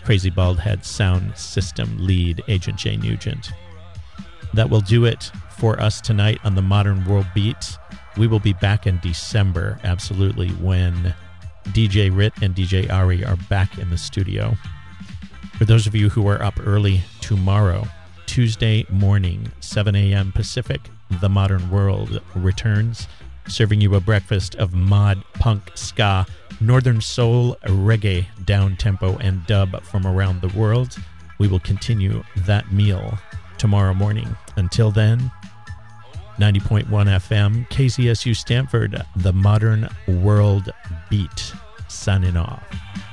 Crazy Bald Head sound system lead, Agent J. Nugent. That will do it for us tonight on the Modern World Beat. We will be back in December, absolutely, when DJ Rit and DJ Ari are back in the studio. For those of you who are up early tomorrow, Tuesday morning, 7 a.m. Pacific, The Modern World returns, serving you a breakfast of mod, punk, ska, northern soul, reggae, down-tempo, and dub from around the world. We will continue that meal tomorrow morning. Until then, 90.1 FM, KZSU Stanford, The Modern World Beat, signing off.